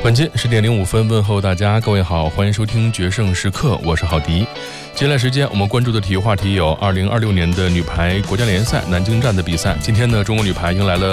晚间10:05问候大家，各位好，欢迎收听决胜时刻，我是郝迪。接下来时间我们关注的体育话题有2026年的女排国家联赛南京站的比赛。今天呢，中国女排迎来了